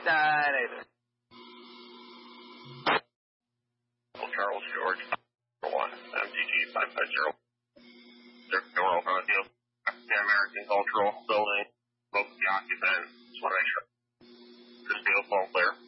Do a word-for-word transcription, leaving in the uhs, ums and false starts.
Uh, Nathan. Charles George, one, M T G five five zero. They're Doral Honda, the American Cultural Building, both the occupant. Just want to make sure. This deal phone clear.